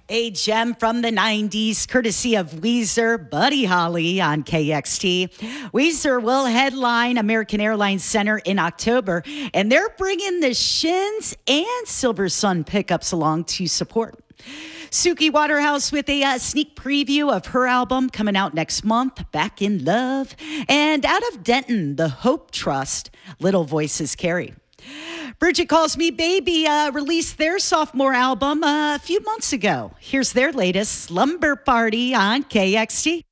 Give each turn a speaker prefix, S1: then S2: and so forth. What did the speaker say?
S1: A gem from the 90s, courtesy of Weezer, Buddy Holly on KXT. Weezer will headline American Airlines Center in October, and they're bringing the Shins and Silver Sun pickups along to support. Suki Waterhouse with a sneak preview of her album coming out next month, Back in Love. And out of Denton, the Hope Trust, Little Voices Carry. Bridget Calls Me Baby released their sophomore album a few months ago. Here's their latest, Slumber Party on KXT.